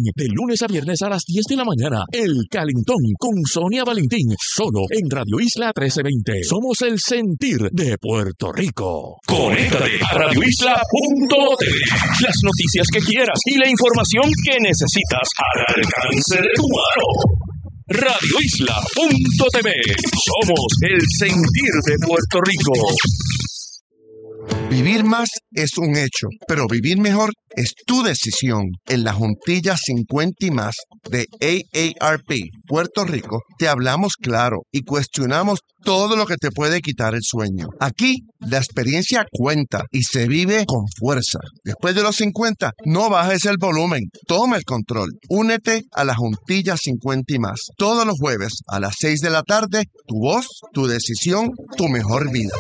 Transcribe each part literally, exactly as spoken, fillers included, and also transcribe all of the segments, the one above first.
de lunes a viernes a las diez de la mañana. El Calentón con Sonia Valentín, solo en Radio Isla trece veinte. Somos el sentir de Puerto Rico. Conéctate a radio isla punto t v. Las noticias que quieras y la información que necesitas al alcance de tu mano. radio isla punto t v. Somos el sentir de Puerto Rico. Vivir más es un hecho, pero vivir mejor es tu decisión. En la Juntilla cincuenta y más de A A R P Puerto Rico te hablamos claro y cuestionamos todo lo que te puede quitar el sueño. Aquí la experiencia cuenta y se vive con fuerza. Después de los cincuenta, no bajes el volumen, toma el control. Únete a la Juntilla cincuenta y más. Todos los jueves a las seis de la tarde, tu voz, tu decisión, tu mejor vida.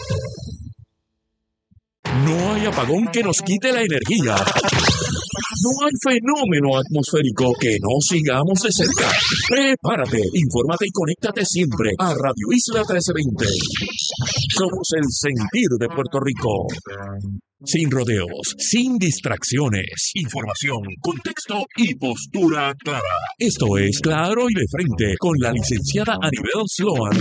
No hay apagón que nos quite la energía. No hay fenómeno atmosférico que no sigamos de cerca. Prepárate, infórmate y conéctate siempre a Radio Isla trece veinte. Somos el sentir de Puerto Rico. Sin rodeos, sin distracciones. Información, contexto y postura clara. Esto es Claro y de Frente con la licenciada Anibel Sloan.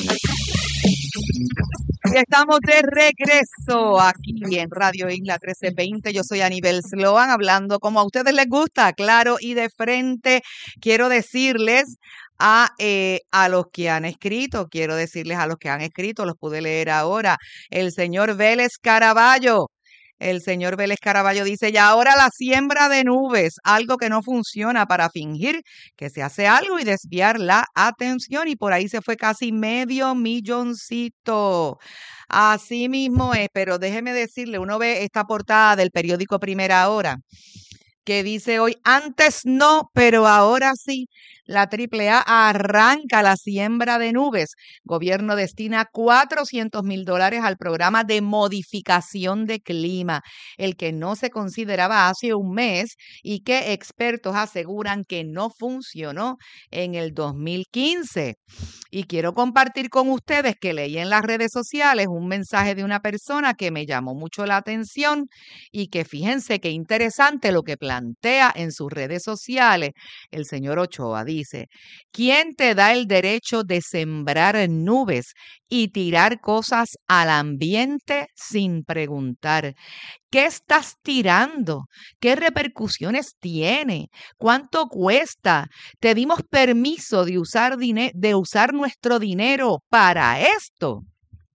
Y estamos de regreso aquí en Radio Isla trece veinte. Yo soy Anibel Sloan, hablando como a ustedes les gusta, claro y de frente. Quiero decirles a, eh, a los que han escrito, quiero decirles a los que han escrito, los pude leer ahora, el señor Vélez Caraballo. El señor Vélez Caraballo dice, y ahora la siembra de nubes, algo que no funciona para fingir que se hace algo y desviar la atención. Y por ahí se fue casi medio milloncito. Así mismo es, pero déjeme decirle, uno ve esta portada del periódico Primera Hora, que dice hoy, antes no, pero ahora sí. La Triple A arranca la siembra de nubes. Gobierno destina cuatrocientos mil dólares al programa de modificación de clima, el que no se consideraba hace un mes y que expertos aseguran que no funcionó en el dos mil quince. Y quiero compartir con ustedes que leí en las redes sociales un mensaje de una persona que me llamó mucho la atención y que fíjense qué interesante lo que plantea en sus redes sociales. El señor Ochoa dice, ¿quién te da el derecho de sembrar nubes y tirar cosas al ambiente sin preguntar? ¿Qué estás tirando? ¿Qué repercusiones tiene? ¿Cuánto cuesta? ¿Te dimos permiso de usar, dine- de usar nuestro dinero para esto?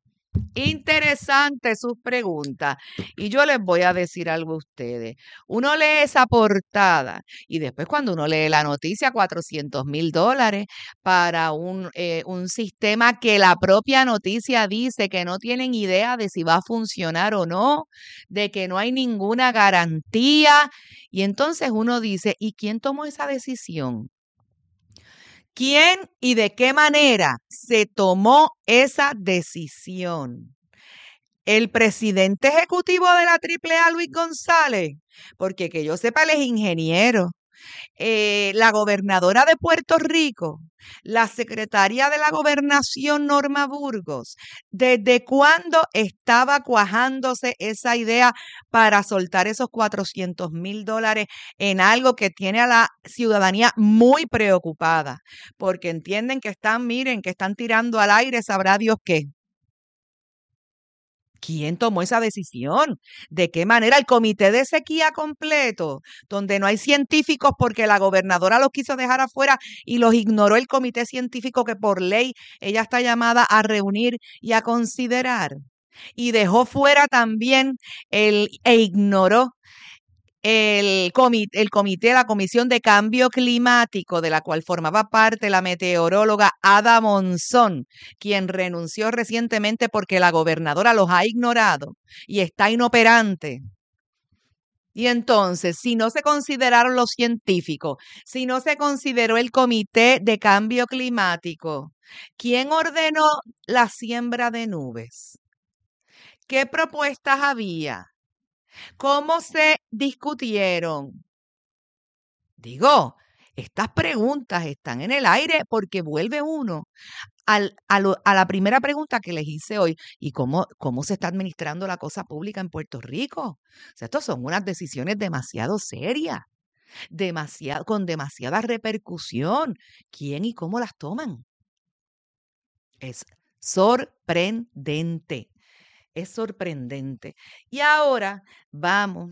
Interesante sus preguntas. Y yo les voy a decir algo a ustedes. Uno lee esa portada y después cuando uno lee la noticia, cuatrocientos mil dólares para un, eh, un sistema que la propia noticia dice que no tienen idea de si va a funcionar o no, de que no hay ninguna garantía. Y entonces uno dice, ¿y quién tomó esa decisión? ¿Quién y de qué manera se tomó esa decisión? ¿El presidente ejecutivo de la Triple A, Luis González? Porque que yo sepa, él es ingeniero. Eh, la gobernadora de Puerto Rico, la secretaria de la gobernación, Norma Burgos, ¿desde cuándo estaba cuajándose esa idea para soltar esos cuatrocientos mil dólares en algo que tiene a la ciudadanía muy preocupada? Porque entienden que están, miren, que están tirando al aire, sabrá Dios qué. ¿Quién tomó esa decisión? ¿De qué manera? El comité de sequía completo, donde no hay científicos porque la gobernadora los quiso dejar afuera y los ignoró el comité científico que por ley ella está llamada a reunir y a considerar. Y dejó fuera también el, e ignoró el comité, el comité, la Comisión de Cambio Climático, de la cual formaba parte la meteoróloga Ada Monzón, quien renunció recientemente porque la gobernadora los ha ignorado y está inoperante. Y entonces, si no se consideraron los científicos, si no se consideró el Comité de Cambio Climático, ¿quién ordenó la siembra de nubes? ¿Qué propuestas había? ¿Cómo se discutieron? Digo, estas preguntas están en el aire porque vuelve uno al, a, lo, a la primera pregunta que les hice hoy. ¿Y cómo, cómo se está administrando la cosa pública en Puerto Rico? O sea, estas son unas decisiones demasiado serias. demasiado, con demasiada repercusión. ¿Quién y cómo las toman? Es sorprendente, es sorprendente. Y ahora vamos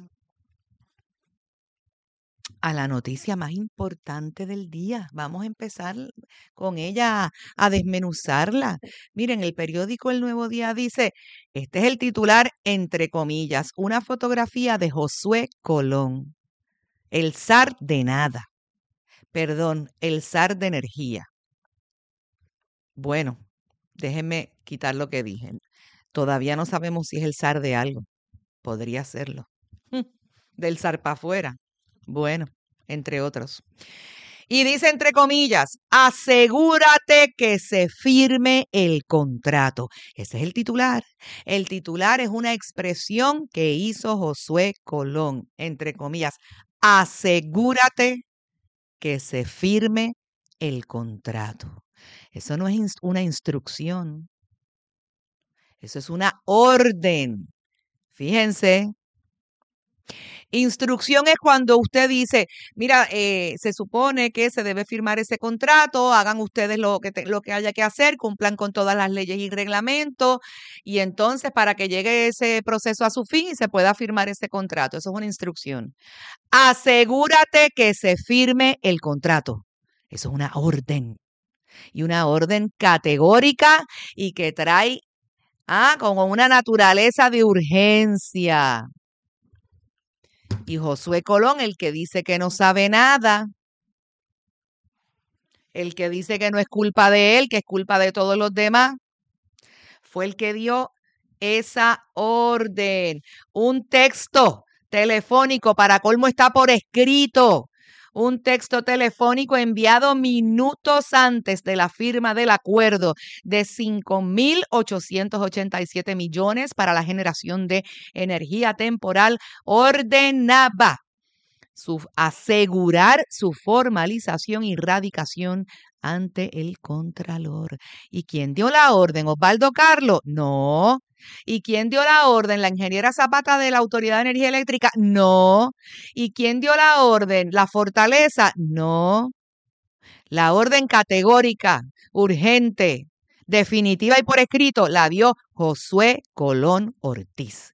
a la noticia más importante del día. Vamos a empezar con ella a desmenuzarla. Miren, el periódico El Nuevo Día dice, este es el titular, entre comillas, una fotografía de Josué Colón, el zar de nada, perdón, el zar de energía. Bueno, déjenme quitar lo que dije. Todavía no sabemos si es el zar de algo. Podría serlo. Del zar para afuera. Bueno, entre otros. Y dice entre comillas, asegúrate que se firme el contrato. Ese es el titular. El titular es una expresión que hizo Josué Colón, entre comillas, asegúrate que se firme el contrato. Eso no es una instrucción. Eso es una orden. Fíjense. Instrucción es cuando usted dice, mira, eh, se supone que se debe firmar ese contrato, hagan ustedes lo que, te, lo que haya que hacer, cumplan con todas las leyes y reglamentos, y entonces para que llegue ese proceso a su fin y se pueda firmar ese contrato. Eso es una instrucción. Asegúrate que se firme el contrato. Eso es una orden. Y una orden categórica y que trae ah, como una naturaleza de urgencia. Y Josué Colón, el que dice que no sabe nada, el que dice que no es culpa de él, que es culpa de todos los demás, fue el que dio esa orden. Un texto telefónico, para colmo está por escrito, un texto telefónico enviado minutos antes de la firma del acuerdo de cinco mil ochocientos ochenta y siete millones para la generación de energía temporal ordenaba su, asegurar su formalización y radicación ante el Contralor. ¿Y quién dio la orden? ¿Osvaldo Carlos? No. ¿Y quién dio la orden? ¿La ingeniera Zapata de la Autoridad de Energía Eléctrica? No. ¿Y quién dio la orden? ¿La Fortaleza? No. La orden categórica, urgente, definitiva y por escrito, la dio Josué Colón Ortiz.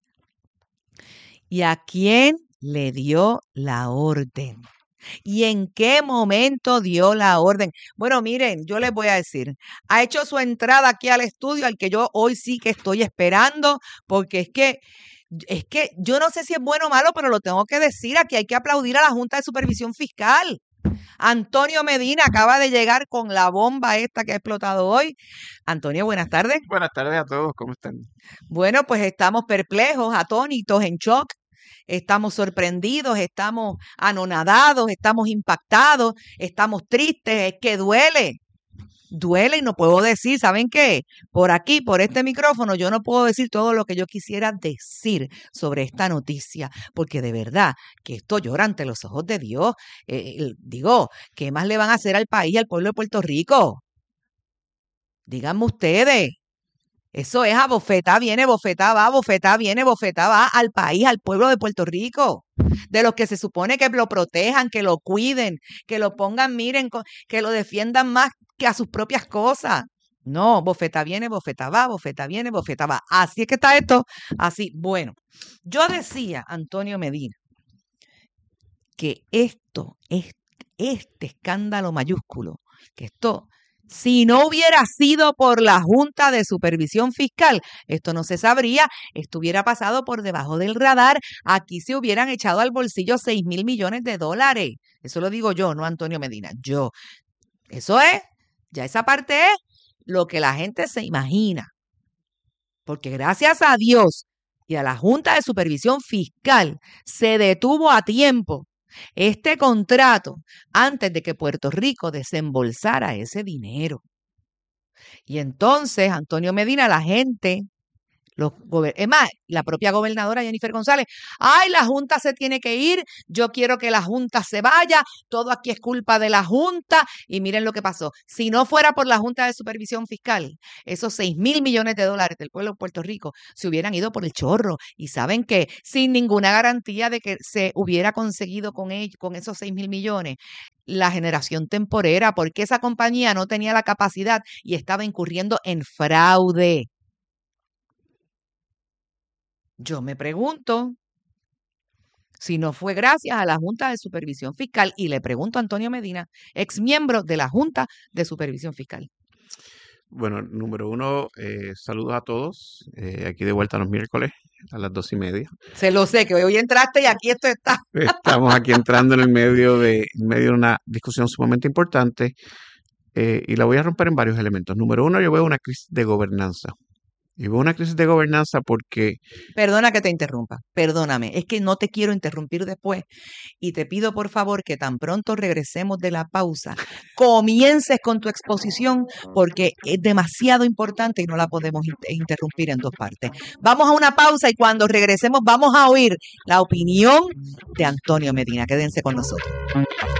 ¿Y a quién le dio la orden? ¿Y en qué momento dio la orden? Bueno, miren, yo les voy a decir, ha hecho su entrada aquí al estudio, al que yo hoy sí que estoy esperando, porque es que, es que yo no sé si es bueno o malo, pero lo tengo que decir, aquí hay que aplaudir a la Junta de Supervisión Fiscal. Antonio Medina acaba de llegar con la bomba esta que ha explotado hoy. Antonio, buenas tardes. Buenas tardes a todos, ¿cómo están? Bueno, pues estamos perplejos, atónitos, en shock. Estamos sorprendidos, estamos anonadados, estamos impactados, estamos tristes, es que duele, duele y no puedo decir, ¿saben qué? Por aquí, por este micrófono, yo no puedo decir todo lo que yo quisiera decir sobre esta noticia, porque de verdad que esto llora ante los ojos de Dios. Eh, digo, ¿qué más le van a hacer al país y al pueblo de Puerto Rico? Díganme ustedes. Eso es a bofetá viene, bofetá va, bofetá viene, bofetá va al país, al pueblo de Puerto Rico, de los que se supone que lo protejan, que lo cuiden, que lo pongan, miren, que lo defiendan más que a sus propias cosas. No, bofetá viene, bofetá va, bofetá viene, bofetá va. Así es que está esto, así. Bueno, yo decía, Antonio Medina, que esto, este, este escándalo mayúsculo, que esto... Si no hubiera sido por la Junta de Supervisión Fiscal, esto no se sabría, esto hubiera pasado por debajo del radar, aquí se hubieran echado al bolsillo seis mil millones de dólares. Eso lo digo yo, no Antonio Medina, yo. Eso es, ya esa parte es lo que la gente se imagina. Porque gracias a Dios y a la Junta de Supervisión Fiscal se detuvo a tiempo este contrato antes de que Puerto Rico desembolsara ese dinero. Y entonces, Antonio Medina, la gente Los gober- es más, la propia gobernadora Jennifer González, ay, la Junta se tiene que ir, yo quiero que la Junta se vaya, todo aquí es culpa de la Junta, y miren lo que pasó. Si no fuera por la Junta de Supervisión Fiscal, esos seis mil millones de dólares del pueblo de Puerto Rico se hubieran ido por el chorro, y saben que sin ninguna garantía de que se hubiera conseguido con, ellos, con esos seis mil millones la generación temporera, porque esa compañía no tenía la capacidad y estaba incurriendo en fraude. Yo me pregunto si no fue gracias a la Junta de Supervisión Fiscal, y le pregunto a Antonio Medina, ex miembro de la Junta de Supervisión Fiscal. Bueno, número uno, eh, saludos a todos. Eh, aquí de vuelta los miércoles a las dos y media. Se lo sé, que hoy entraste y aquí esto está. Estamos aquí entrando en el medio de, en medio de una discusión sumamente importante eh, y la voy a romper en varios elementos. Número uno, yo veo una crisis de gobernanza. Y veo una crisis de gobernanza porque... Perdona que te interrumpa, perdóname, es que no te quiero interrumpir después y te pido por favor que tan pronto regresemos de la pausa, comiences con tu exposición porque es demasiado importante y no la podemos inter- interrumpir en dos partes. Vamos a una pausa y cuando regresemos vamos a oír la opinión de Antonio Medina. Quédense con nosotros.